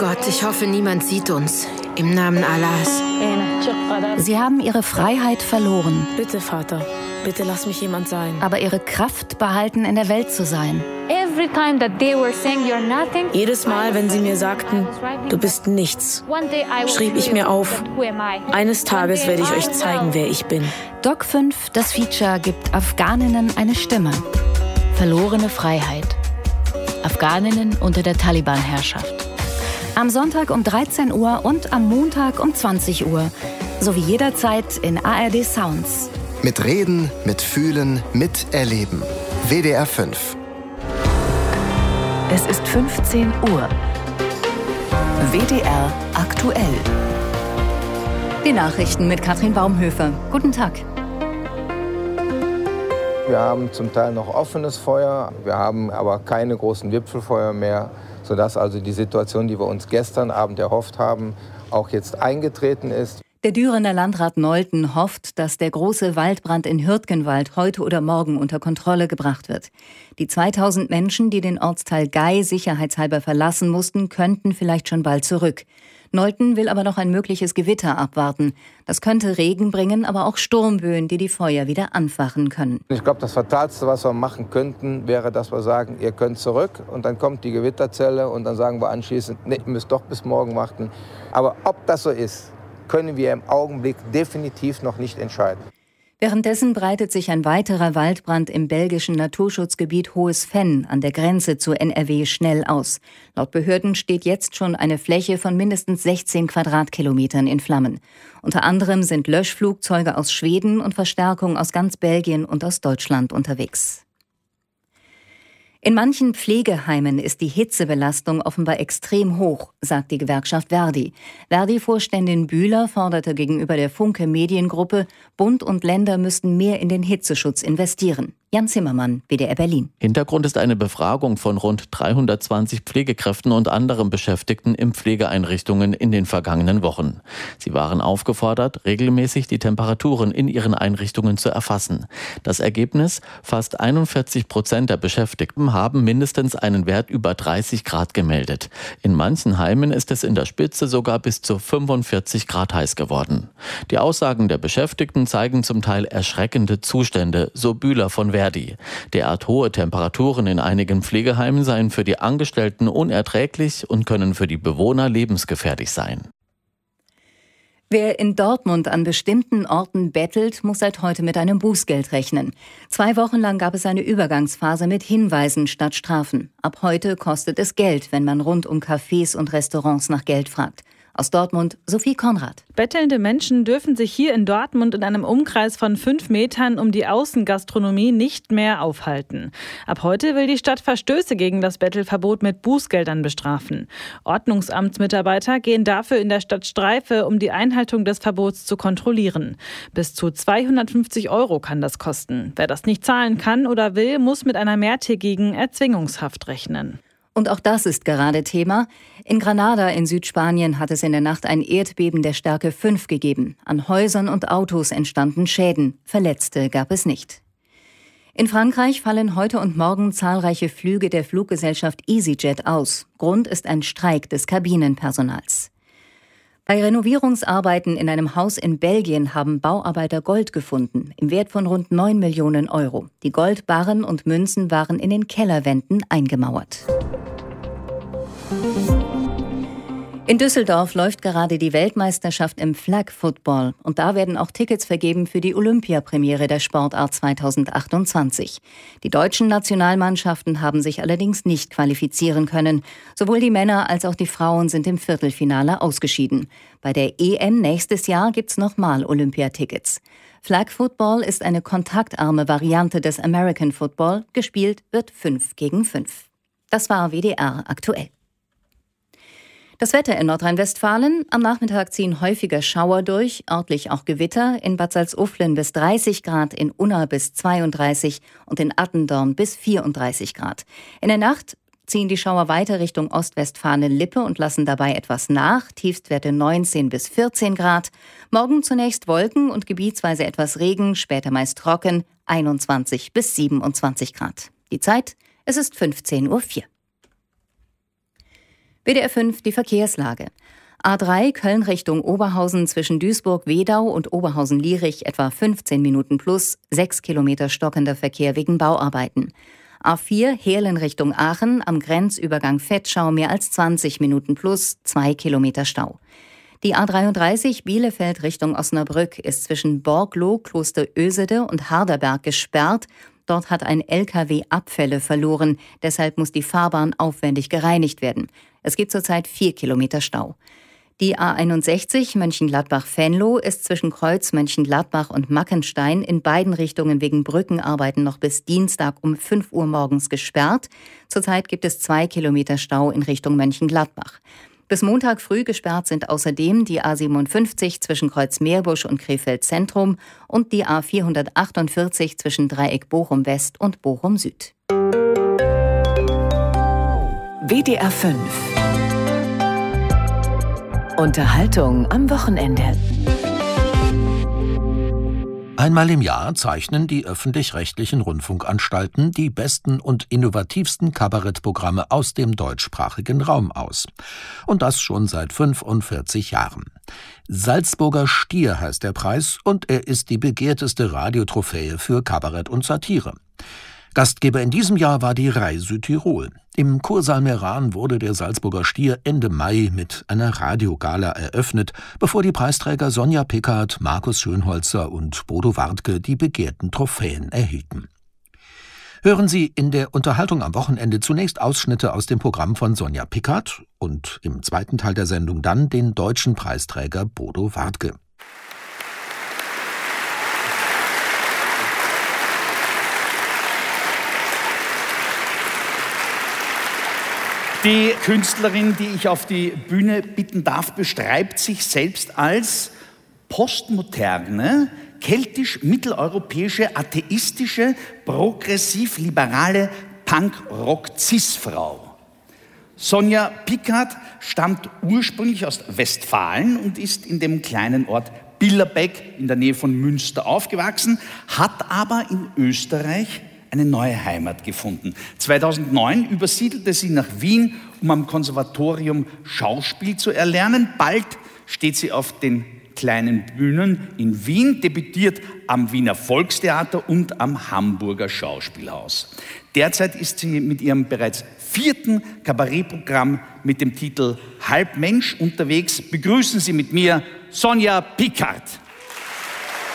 Gott, ich hoffe, niemand sieht uns. Im Namen Allahs. Sie haben ihre Freiheit verloren. Bitte, Vater, bitte lass mich jemand sein. Aber ihre Kraft behalten, in der Welt zu sein. Jedes Mal, wenn sie mir sagten, du bist nichts, schrieb ich mir auf, eines Tages werde ich euch zeigen, wer ich bin. Doc 5, das Feature, gibt Afghaninnen eine Stimme. Verlorene Freiheit. Afghaninnen unter der Taliban-Herrschaft. Am Sonntag um 13 Uhr und am Montag um 20 Uhr. Sowie jederzeit in ARD Sounds. Mit Reden, mit Fühlen, mit Erleben. WDR 5. Es ist 15 Uhr. WDR aktuell. Die Nachrichten mit Katrin Baumhöfer. Guten Tag. Wir haben zum Teil noch offenes Feuer, wir haben aber keine großen Wipfelfeuer mehr, sodass also die Situation, die wir uns gestern Abend erhofft haben, auch jetzt eingetreten ist. Der Dürener Landrat Nolten hofft, dass der große Waldbrand in Hürtgenwald heute oder morgen unter Kontrolle gebracht wird. Die 2000 Menschen, die den Ortsteil Gei sicherheitshalber verlassen mussten, könnten vielleicht schon bald zurück. Nolten will aber noch ein mögliches Gewitter abwarten. Das könnte Regen bringen, aber auch Sturmböen, die die Feuer wieder anfachen können. Ich glaube, das Fatalste, was wir machen könnten, wäre, dass wir sagen, ihr könnt zurück und dann kommt die Gewitterzelle und dann sagen wir anschließend, nee, ihr müsst doch bis morgen warten. Aber ob das so ist, können wir im Augenblick definitiv noch nicht entscheiden. Währenddessen breitet sich ein weiterer Waldbrand im belgischen Naturschutzgebiet Hohes Venn an der Grenze zu NRW schnell aus. Laut Behörden steht jetzt schon eine Fläche von mindestens 16 Quadratkilometern in Flammen. Unter anderem sind Löschflugzeuge aus Schweden und Verstärkung aus ganz Belgien und aus Deutschland unterwegs. In manchen Pflegeheimen ist die Hitzebelastung offenbar extrem hoch, sagt die Gewerkschaft Verdi. Verdi-Vorständin Bühler forderte gegenüber der Funke Mediengruppe, Bund und Länder müssten mehr in den Hitzeschutz investieren. Jan Zimmermann, WDR Berlin. Hintergrund ist eine Befragung von rund 320 Pflegekräften und anderen Beschäftigten in Pflegeeinrichtungen in den vergangenen Wochen. Sie waren aufgefordert, regelmäßig die Temperaturen in ihren Einrichtungen zu erfassen. Das Ergebnis: fast 41% der Beschäftigten haben mindestens einen Wert über 30 Grad gemeldet. In manchen Heimen ist es in der Spitze sogar bis zu 45 Grad heiß geworden. Die Aussagen der Beschäftigten zeigen zum Teil erschreckende Zustände, so Bühler von Verdi. Derart hohe Temperaturen in einigen Pflegeheimen seien für die Angestellten unerträglich und können für die Bewohner lebensgefährlich sein. Wer in Dortmund an bestimmten Orten bettelt, muss seit heute mit einem Bußgeld rechnen. 2 Wochen lang gab es eine Übergangsphase mit Hinweisen statt Strafen. Ab heute kostet es Geld, wenn man rund um Cafés und Restaurants nach Geld fragt. Aus Dortmund, Sophie Konrad. Bettelnde Menschen dürfen sich hier in Dortmund in einem Umkreis von 5 Metern um die Außengastronomie nicht mehr aufhalten. Ab heute will die Stadt Verstöße gegen das Bettelverbot mit Bußgeldern bestrafen. Ordnungsamtsmitarbeiter gehen dafür in der Stadt Streife, um die Einhaltung des Verbots zu kontrollieren. Bis zu 250 € kann das kosten. Wer das nicht zahlen kann oder will, muss mit einer mehrtägigen Erzwingungshaft rechnen. Und auch das ist gerade Thema. In Granada in Südspanien hat es in der Nacht ein Erdbeben der Stärke 5 gegeben. An Häusern und Autos entstanden Schäden. Verletzte gab es nicht. In Frankreich fallen heute und morgen zahlreiche Flüge der Fluggesellschaft EasyJet aus. Grund ist ein Streik des Kabinenpersonals. Bei Renovierungsarbeiten in einem Haus in Belgien haben Bauarbeiter Gold gefunden, im Wert von rund 9 Millionen €. Die Goldbarren und Münzen waren in den Kellerwänden eingemauert. In Düsseldorf läuft gerade die Weltmeisterschaft im Flag Football und da werden auch Tickets vergeben für die Olympiapremiere der Sportart 2028. Die deutschen Nationalmannschaften haben sich allerdings nicht qualifizieren können. Sowohl die Männer als auch die Frauen sind im Viertelfinale ausgeschieden. Bei der EM nächstes Jahr gibt's nochmal Olympiatickets. Flag Football ist eine kontaktarme Variante des American Football. Gespielt wird 5 gegen 5. Das war WDR aktuell. Das Wetter in Nordrhein-Westfalen: am Nachmittag ziehen häufiger Schauer durch, örtlich auch Gewitter, in Bad Salzuflen bis 30 Grad, in Unna bis 32 und in Attendorn bis 34 Grad. In der Nacht ziehen die Schauer weiter Richtung Ostwestfalen-Lippe und lassen dabei etwas nach, Tiefstwerte 19 bis 14 Grad. Morgen zunächst Wolken und gebietsweise etwas Regen, später meist trocken, 21 bis 27 Grad. Die Zeit: es ist 15:04 Uhr. WDR 5 die Verkehrslage. A3 Köln Richtung Oberhausen zwischen Duisburg-Wedau und Oberhausen-Lierich etwa 15 Minuten plus, 6 Kilometer stockender Verkehr wegen Bauarbeiten. A4 Heerlen Richtung Aachen am Grenzübergang Vetschau mehr als 20 Minuten plus, 2 Kilometer Stau. Die A33 Bielefeld Richtung Osnabrück ist zwischen Borgloh, Kloster Ösede und Harderberg gesperrt. Dort hat ein LKW Abfälle verloren, deshalb muss die Fahrbahn aufwendig gereinigt werden. Es gibt zurzeit 4 Kilometer Stau. Die A61 Mönchengladbach-Venlo ist zwischen Kreuz Mönchengladbach und Mackenstein in beiden Richtungen wegen Brückenarbeiten noch bis Dienstag um 5 Uhr morgens gesperrt. Zurzeit gibt es 2 Kilometer Stau in Richtung Mönchengladbach. Bis Montag früh gesperrt sind außerdem die A57 zwischen Kreuz Meerbusch und Krefeld Zentrum und die A448 zwischen Dreieck Bochum West und Bochum Süd. WDR 5 Unterhaltung am Wochenende. Einmal im Jahr zeichnen die öffentlich-rechtlichen Rundfunkanstalten die besten und innovativsten Kabarettprogramme aus dem deutschsprachigen Raum aus. Und das schon seit 45 Jahren. Salzburger Stier heißt der Preis und er ist die begehrteste Radiotrophäe für Kabarett und Satire. Gastgeber in diesem Jahr war die Rai Südtirol. Im Kursaal Meran wurde der Salzburger Stier Ende Mai mit einer Radiogala eröffnet, bevor die Preisträger Sonja Pickard, Markus Schönholzer und Bodo Wartke die begehrten Trophäen erhielten. Hören Sie in der Unterhaltung am Wochenende zunächst Ausschnitte aus dem Programm von Sonja Pickard und im zweiten Teil der Sendung dann den deutschen Preisträger Bodo Wartke. Die Künstlerin, die ich auf die Bühne bitten darf, beschreibt sich selbst als postmoderne, keltisch-mitteleuropäische, atheistische, progressiv-liberale Punk-Rock-Cis-Frau. Sonja Pickard stammt ursprünglich aus Westfalen und ist in dem kleinen Ort Billerbeck in der Nähe von Münster aufgewachsen, hat aber in Österreich eine neue Heimat gefunden. 2009 übersiedelte sie nach Wien, um am Konservatorium Schauspiel zu erlernen. Bald steht sie auf den kleinen Bühnen in Wien, debütiert am Wiener Volkstheater und am Hamburger Schauspielhaus. Derzeit ist sie mit ihrem bereits 4. Kabarettprogramm mit dem Titel Halbmensch unterwegs. Begrüßen Sie mit mir Sonja Pickard.